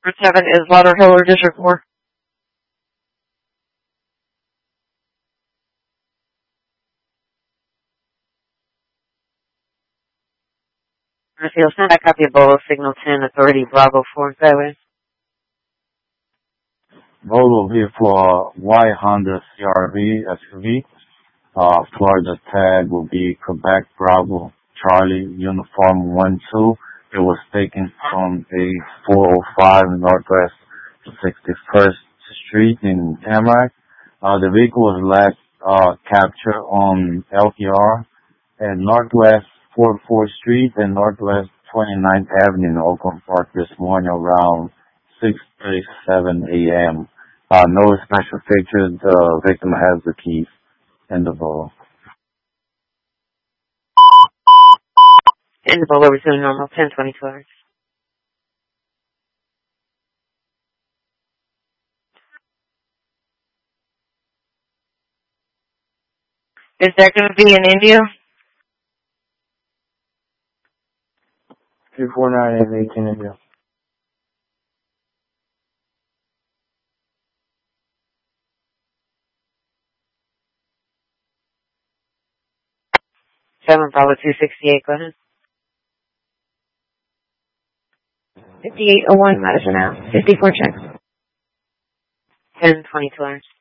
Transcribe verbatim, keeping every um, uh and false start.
seven is Lauderhill or District four. Field, send a copy of Bolo Signal ten, Authority Bravo four, Highway. Bolo here for Y Honda C R V S U V. Uh, Florida tag will be Quebec Bravo Charlie Uniform one two. It was taken from a four oh five Northwest sixty-first Street in Tamarack. Uh, the vehicle was last uh, captured on L P R at Northwest forty-fourth Street and Northwest twenty-ninth Avenue in Oakland Park this morning around six thirty-seven a.m. Uh, no special features. The victim has the keys and the Bolo. And the Bolo resume normal, ten twenty-two hours. Is that going to be in India? two four nine is eighteen India. seven Bravo two sixty-eight, go ahead. fifty-eight oh one Madison Ave, fifty-four checks. ten twenty-two hours.